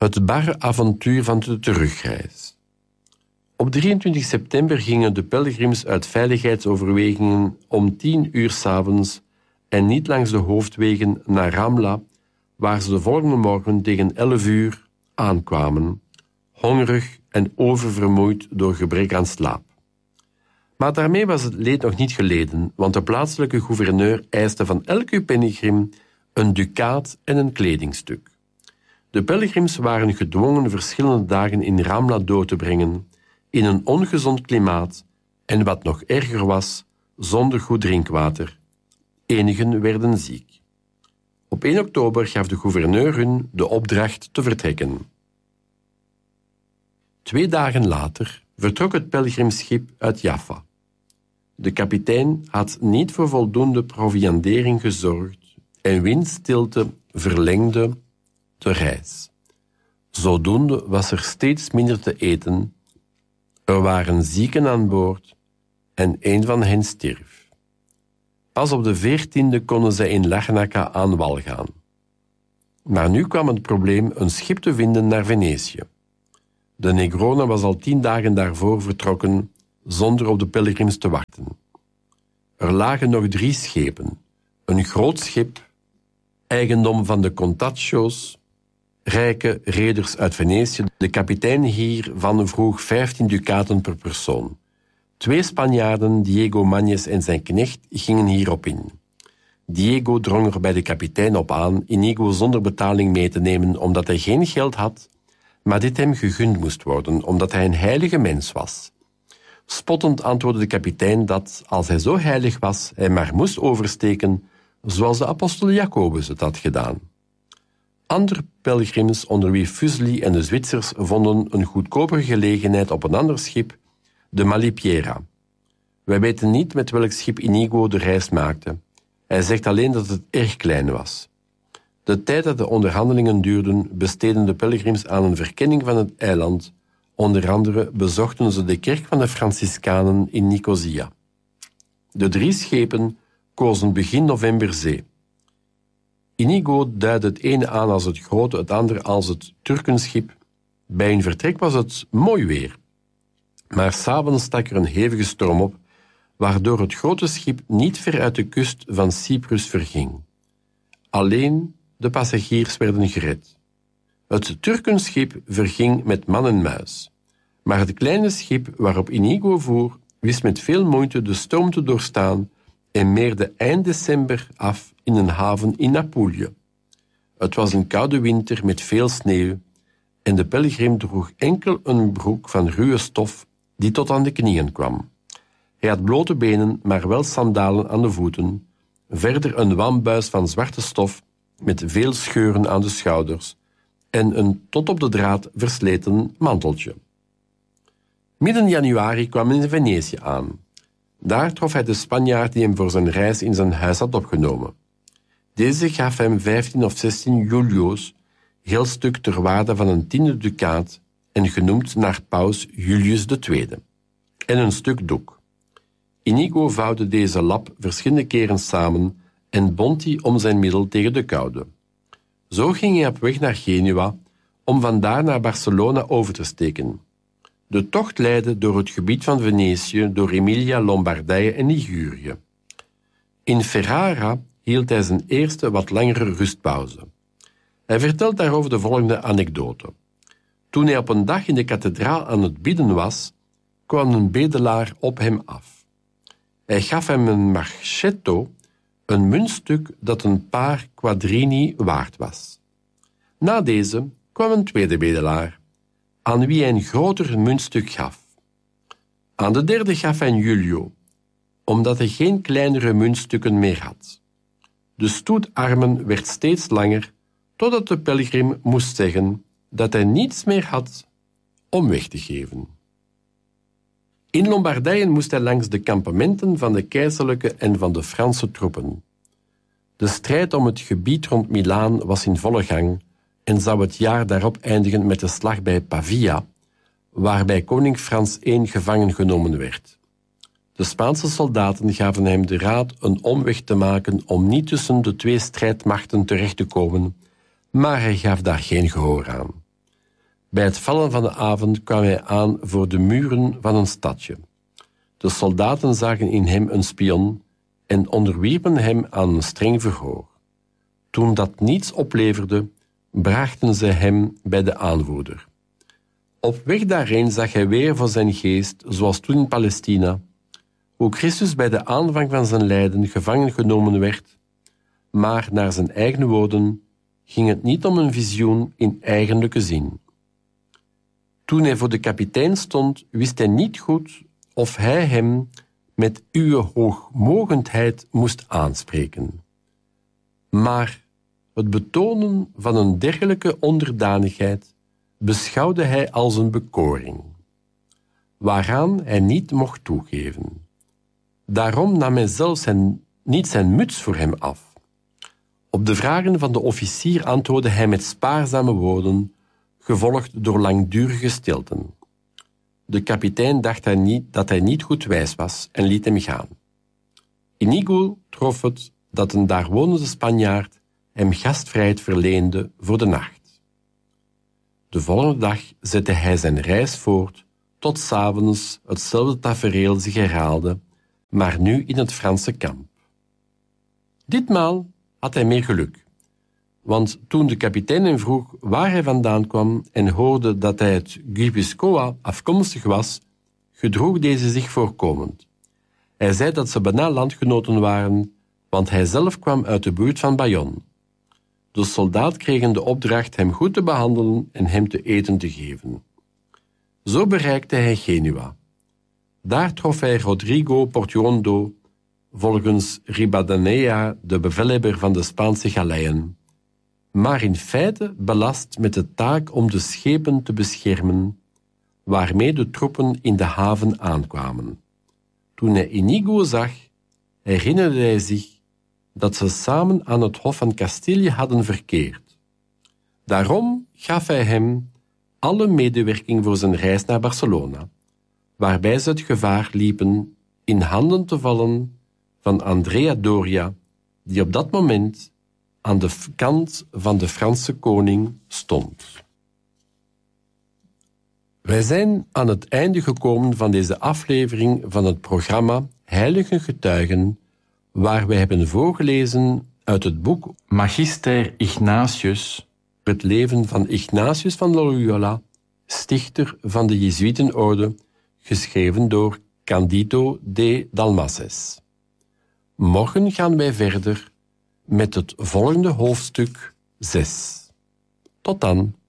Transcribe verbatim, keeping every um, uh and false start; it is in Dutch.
Het barre avontuur van de terugreis. Op drieëntwintig september gingen de pelgrims uit veiligheidsoverwegingen om tien uur 's avonds en niet langs de hoofdwegen naar Ramla, waar ze de volgende morgen tegen elf uur aankwamen, hongerig en oververmoeid door gebrek aan slaap. Maar daarmee was het leed nog niet geleden, want de plaatselijke gouverneur eiste van elke pelgrim een ducaat en een kledingstuk. De pelgrims waren gedwongen verschillende dagen in Ramla door te brengen, in een ongezond klimaat en, wat nog erger was, zonder goed drinkwater. Enigen werden ziek. Op één oktober gaf de gouverneur hun de opdracht te vertrekken. Twee dagen later vertrok het pelgrimsschip uit Jaffa. De kapitein had niet voor voldoende proviandering gezorgd en windstilte verlengde de reis. Zodoende was er steeds minder te eten, er waren zieken aan boord en een van hen stierf. Pas op de veertiende konden zij in Larnaca aan wal gaan. Maar nu kwam het probleem een schip te vinden naar Venetië. De Negrona was al tien dagen daarvoor vertrokken, zonder op de pelgrims te wachten. Er lagen nog drie schepen. Een groot schip, eigendom van de Contacchio's, rijke reders uit Venetië. De kapitein hiervan vroeg vijftien ducaten per persoon. Twee Spanjaarden, Diego Mañez en zijn knecht, gingen hierop in. Diego drong er bij de kapitein op aan Inigo zonder betaling mee te nemen, omdat hij geen geld had, maar dit hem gegund moest worden, omdat hij een heilige mens was. Spottend antwoordde de kapitein dat, als hij zo heilig was, hij maar moest oversteken, zoals de apostel Jacobus het had gedaan. Andere pelgrims, onder wie Fuseli en de Zwitsers, vonden een goedkopere gelegenheid op een ander schip, de Malipiera. Wij weten niet met welk schip Inigo de reis maakte. Hij zegt alleen dat het erg klein was. De tijd dat de onderhandelingen duurden, besteden de pelgrims aan een verkenning van het eiland. Onder andere bezochten ze de kerk van de Franciscanen in Nicosia. De drie schepen kozen begin november zee. Inigo duidde het ene aan als het grote, het andere als het Turkenschip. Bij hun vertrek was het mooi weer. Maar 's avonds stak er een hevige storm op, waardoor het grote schip niet ver uit de kust van Cyprus verging. Alleen de passagiers werden gered. Het Turkenschip verging met man en muis. Maar het kleine schip waarop Inigo voer, wist met veel moeite de storm te doorstaan en meerde eind december af in een haven in Apulië. Het was een koude winter met veel sneeuw en de pelgrim droeg enkel een broek van ruwe stof die tot aan de knieën kwam. Hij had blote benen, maar wel sandalen aan de voeten, verder een wambuis van zwarte stof met veel scheuren aan de schouders en een tot op de draad versleten manteltje. Midden januari kwam hij in Venetië aan. Daar trof hij de Spanjaard die hem voor zijn reis in zijn huis had opgenomen. Deze gaf hem vijftien of zestien Julio's, geldstuk ter waarde van een tiende ducaat en genoemd naar paus Julius de Tweede, en een stuk doek. Inigo vouwde deze lap verschillende keren samen en bond die om zijn middel tegen de koude. Zo ging hij op weg naar Genua, om vandaar naar Barcelona over te steken. De tocht leidde door het gebied van Venetië, door Emilia, Lombardije en Ligurië. In Ferrara hield hij zijn eerste wat langere rustpauze. Hij vertelt daarover de volgende anekdote. Toen hij op een dag in de kathedraal aan het bidden was, kwam een bedelaar op hem af. Hij gaf hem een marchetto, een muntstuk dat een paar quadrini waard was. Na deze kwam een tweede bedelaar, aan wie hij een groter muntstuk gaf. Aan de derde gaf hij een Julio, omdat hij geen kleinere muntstukken meer had. De stoet armen werd steeds langer, totdat de pelgrim moest zeggen dat hij niets meer had om weg te geven. In Lombardije moest hij langs de kampementen van de keizerlijke en van de Franse troepen. De strijd om het gebied rond Milaan was in volle gang en zou het jaar daarop eindigen met de slag bij Pavia, waarbij koning Frans één gevangen genomen werd. De Spaanse soldaten gaven hem de raad een omweg te maken om niet tussen de twee strijdmachten terecht te komen, maar hij gaf daar geen gehoor aan. Bij het vallen van de avond kwam hij aan voor de muren van een stadje. De soldaten zagen in hem een spion en onderwierpen hem aan een streng verhoor. Toen dat niets opleverde, brachten ze hem bij de aanvoerder. Op weg daarheen zag hij weer voor zijn geest, zoals toen in Palestina, hoe Christus bij de aanvang van zijn lijden gevangen genomen werd, maar naar zijn eigen woorden ging het niet om een visioen in eigenlijke zin. Toen hij voor de kapitein stond, wist hij niet goed of hij hem met uw hoogmogendheid moest aanspreken. Maar het betonen van een dergelijke onderdanigheid beschouwde hij als een bekoring, waaraan hij niet mocht toegeven. Daarom nam hij zelfs zijn, niet zijn muts voor hem af. Op de vragen van de officier antwoordde hij met spaarzame woorden, gevolgd door langdurige stilten. De kapitein dacht hij niet, dat hij niet goed wijs was en liet hem gaan. Inigo trof het dat een daar wonende Spanjaard hem gastvrijheid verleende voor de nacht. De volgende dag zette hij zijn reis voort, tot 's avonds hetzelfde tafereel zich herhaalde, maar nu in het Franse kamp. Ditmaal had hij meer geluk, want toen de kapitein hem vroeg waar hij vandaan kwam en hoorde dat hij uit Guipuscoa afkomstig was, gedroeg deze zich voorkomend. Hij zei dat ze bijna landgenoten waren, want hij zelf kwam uit de buurt van Bayonne. De soldaat kreeg de opdracht hem goed te behandelen en hem te eten te geven. Zo bereikte hij Genua. Daar trof hij Rodrigo Portuondo, volgens Ribadenea de bevelhebber van de Spaanse galeien, maar in feite belast met de taak om de schepen te beschermen, waarmee de troepen in de haven aankwamen. Toen hij Inigo zag, herinnerde hij zich dat ze samen aan het Hof van Castilië hadden verkeerd. Daarom gaf hij hem alle medewerking voor zijn reis naar Barcelona, waarbij ze het gevaar liepen in handen te vallen van Andrea Doria, die op dat moment aan de kant van de Franse koning stond. Wij zijn aan het einde gekomen van deze aflevering van het programma Heilige Getuigen, waar wij hebben voorgelezen uit het boek Magister Ignatius, het leven van Ignatius van Loyola, stichter van de Jezuïtenorde, geschreven door Candido de Dalmases. Morgen gaan wij verder met het volgende hoofdstuk zes. Tot dan.